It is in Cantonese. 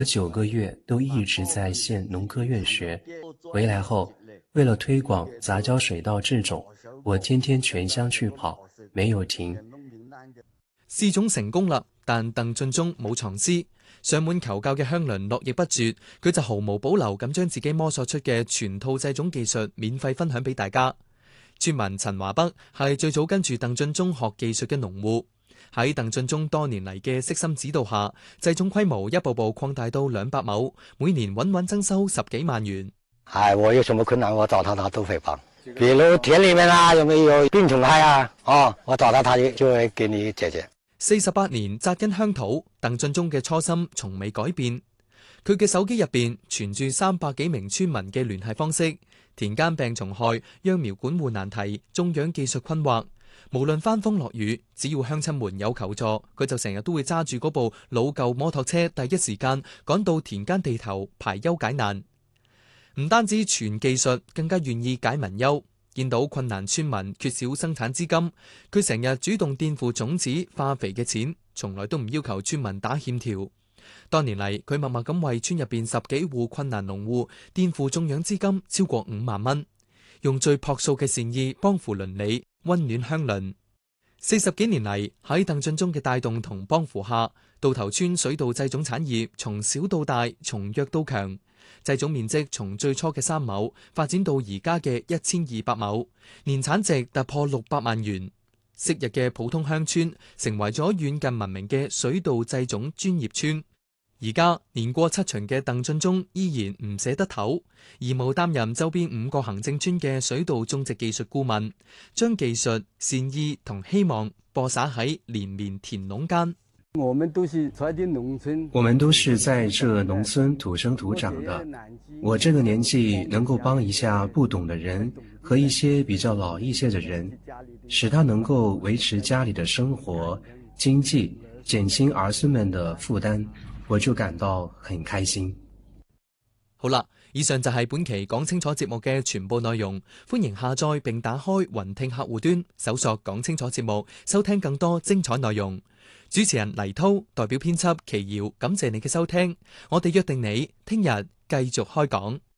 9个月都一直在县农科院学，回来后为了推廣雜交水稻製種，我天天全鄉去跑，沒有停。 試種成功啦，但鄧俊中冇藏私，上門求教嘅鄉鄰絡繹不絕，佢就毫無保留咁將自己摸索出嘅全套製種技術免費分享俾大家。村民陳華北係最早跟住鄧俊中學技術嘅農戶，喺鄧俊中多年嚟嘅悉心指導下，製種規模一步步擴大到200畝，每年穩穩增收10幾萬元。 我有什麼困難，我找他都會幫。比如田裏面啊，有沒有病蟲害啊？我找他就會給你解決。 48年紮根鄉土，鄧俊中嘅初心從未改變。佢嘅手機入邊存住300幾名村民嘅聯繫方式。田間病蟲害、秧苗管護難題、種養技術困惑，無論翻風落雨，只要鄉親們有求助，佢就成日都會揸住嗰部老舊摩托車，第一時間趕到田間地頭排憂解難。唔單止傳技術，更加願意解民憂。見到困難村民缺少生產資金，佢成日主動墊付種子、化肥嘅錢，從來都唔要求村民打欠條。多年嚟，佢默默咁為村入邊10幾戶困難農戶墊付種養資金超過5萬蚊，用最樸素嘅善意幫扶鄰里，溫暖鄉鄰。40幾年嚟，喺鄧俊中嘅帶動同幫扶下，渡頭村水稻製種產業從小到大，從弱到強。製種面積從最初嘅3畝發展到而家嘅1200畝，年產值突破600萬元。昔日嘅普通鄉村成為咗遠近聞名嘅水稻製種專業村。而家年過7旬嘅鄧俊中依然唔捨得唞，義務擔任周邊5個行政村嘅水稻種植技術顧問，將技術、善意同希望播撒喺連綿田壟間。 我們都是在這農村土生土長的。我這個年紀能夠幫一下不懂的人和一些比較老一些的人，使他能夠維持家裏的生活、經濟，減輕兒孫們的負擔，我就感到很開心。 好啦，以上就係本期講清楚節目嘅全部內容。歡迎下載並打開雲聽客戶端，搜索講清楚節目，收聽更多精彩內容。主持人黎濤代表編輯祁瑤，感謝你嘅收聽。我哋約定你聽日繼續開講。